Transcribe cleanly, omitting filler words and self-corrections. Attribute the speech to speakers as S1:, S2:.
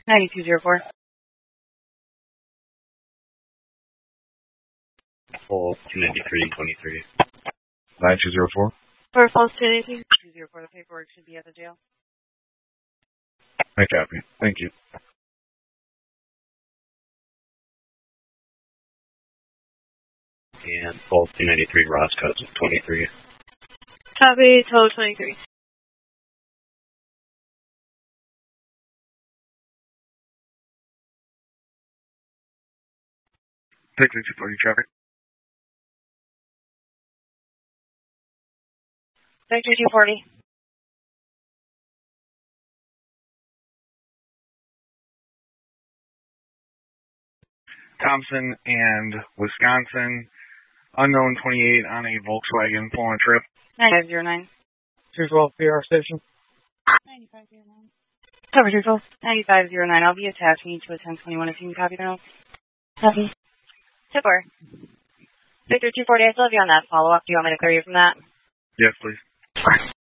S1: 9204.
S2: False 29323.
S3: 9204.
S1: For false 204, the paperwork should be at the jail.
S3: I copy. Thank you.
S2: And false 293 Roscoe 23.
S1: Copy, total 23.
S3: Take 240 traffic.
S1: Victor 240.
S3: Thompson and Wisconsin. Unknown 28 on a Volkswagen pulling a trip.
S1: 9509.
S4: 212 PR station.
S1: 9509. Cover 212. 9509. I'll be attaching you to a 1021 if you can copy the notes. Copy. 2-4. Victor 240, I still have you on that follow-up. Do you want me to clear you from that?
S3: Yes, please.